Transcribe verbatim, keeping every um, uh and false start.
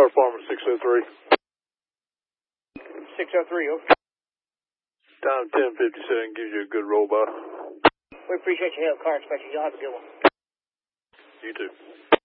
Farmer six oh three. six oh three, over. Time ten fifty-seven gives you a good roll by. We appreciate your help, car inspection. Y'all have a good one. You too.